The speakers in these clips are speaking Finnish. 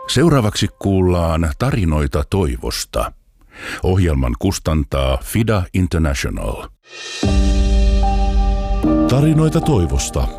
Seuraavaksi kuullaan tarinoita toivosta. Ohjelman kustantaa FIDA International. Tarinoita toivosta.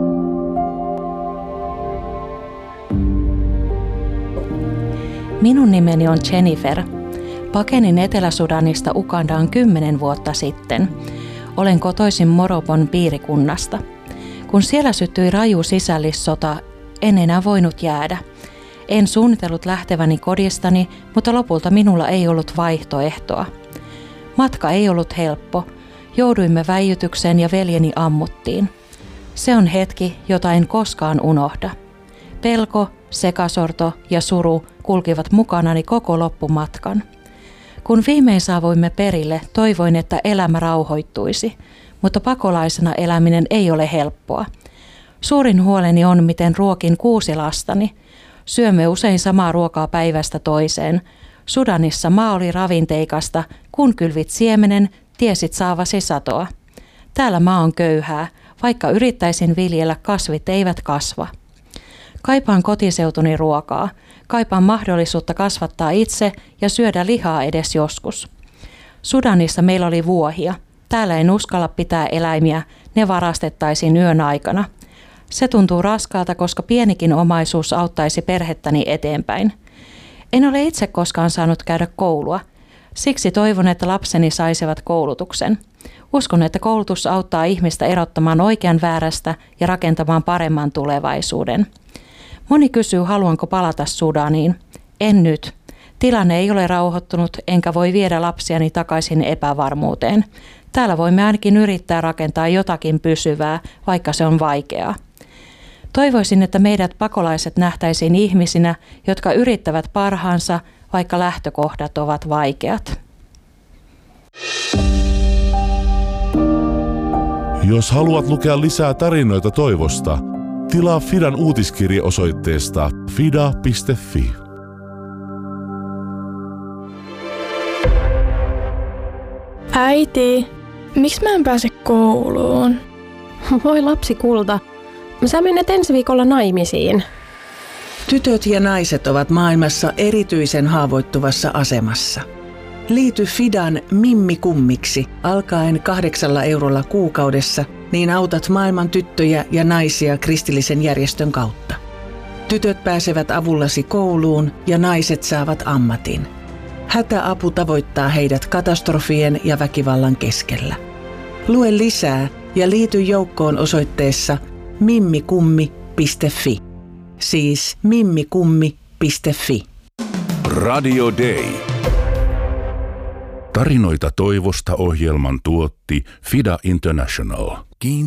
Minun nimeni on Jennifer. Pakenin Etelä-Sudanista Ugandaan 10 vuotta sitten. Olen kotoisin Morobon piirikunnasta. Kun siellä syttyi raju sisällissota, en enää voinut jäädä. En suunnitellut lähteväni kodistani, mutta lopulta minulla ei ollut vaihtoehtoa. Matka ei ollut helppo. Jouduimme väijytykseen ja veljeni ammuttiin. Se on hetki, jota en koskaan unohda. Pelko, sekasorto ja suru kulkivat mukanani koko loppumatkan. Kun viimein saavuimme perille, toivoin, että elämä rauhoittuisi, mutta pakolaisena eläminen ei ole helppoa. Suurin huoleni on, miten ruokin 6 lastani. Syömme usein samaa ruokaa päivästä toiseen. Sudanissa maa oli ravinteikasta, kun kylvit siemenen, tiesit saavasi satoa. Täällä maa on köyhää, vaikka yrittäisin viljellä, kasvit eivät kasva. Kaipaan kotiseutuni ruokaa. Kaipaan mahdollisuutta kasvattaa itse ja syödä lihaa edes joskus. Sudanissa meillä oli vuohia. Täällä en uskalla pitää eläimiä, ne varastettaisiin yön aikana. Se tuntuu raskaalta, koska pienikin omaisuus auttaisi perhettäni eteenpäin. En ole itse koskaan saanut käydä koulua. Siksi toivon, että lapseni saisivat koulutuksen. Uskon, että koulutus auttaa ihmistä erottamaan oikean väärästä ja rakentamaan paremman tulevaisuuden. Moni kysyy, haluanko palata Sudaniin. En nyt. Tilanne ei ole rauhoittunut, enkä voi viedä lapsiani takaisin epävarmuuteen. Täällä voimme ainakin yrittää rakentaa jotakin pysyvää, vaikka se on vaikeaa. Toivoisin, että meidät pakolaiset nähtäisiin ihmisinä, jotka yrittävät parhaansa, vaikka lähtökohdat ovat vaikeat. Jos haluat lukea lisää tarinoita toivosta, tilaa FIDAn uutiskirje osoitteesta fida.fi. Äiti, miksi mä en pääse kouluun? Voi lapsi kulta, sä menet ensi viikolla naimisiin. Tytöt ja naiset ovat maailmassa erityisen haavoittuvassa asemassa. Liity FIDAn Mimmi-kummiksi alkaen 8 eurolla kuukaudessa, niin autat maailman tyttöjä ja naisia kristillisen järjestön kautta. Tytöt pääsevät avullasi kouluun ja naiset saavat ammatin. Hätäapu tavoittaa heidät katastrofien ja väkivallan keskellä. Lue lisää ja liity joukkoon osoitteessa mimmikummi.fi. Siis mimmikummi.fi. Radio Day. Tarinoita toivosta ohjelman tuotti FIDA International.